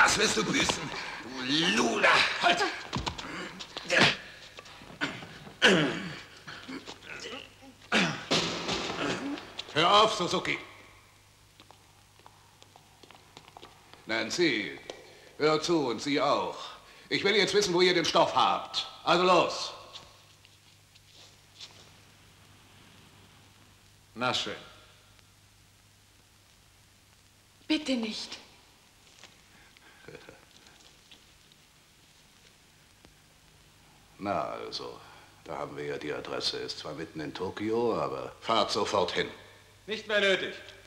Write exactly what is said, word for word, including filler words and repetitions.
Das wirst du büßen, du Luder. Halt! Hör auf, Suzuki. Nancy, hör zu und Sie auch. Ich will jetzt wissen, wo ihr den Stoff habt. Also los. Na schön. Bitte nicht. Na also, da haben wir ja die Adresse. Ist zwar mitten in Tokio, aber fahrt sofort hin. Nicht mehr nötig.